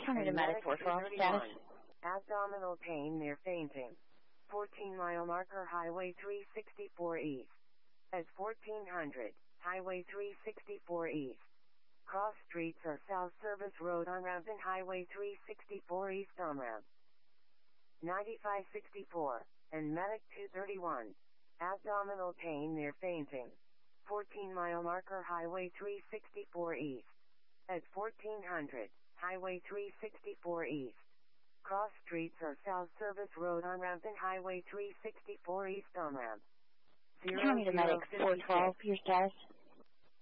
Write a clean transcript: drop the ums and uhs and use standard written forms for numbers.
County to Medic 412 status. Abdominal pain near fainting. 14-mile marker Highway 364 East. At 1400, Highway 364 East. Cross streets are South Service Road on-ramp and Highway 364 East on-ramp. 9564, and Medic 231. Abdominal pain near fainting. 14-mile marker Highway 364 East. At 1400, Highway 364 East. Cross streets are South Service Road on-ramp and Highway 364 East on-ramp. County to Medic 412, your status.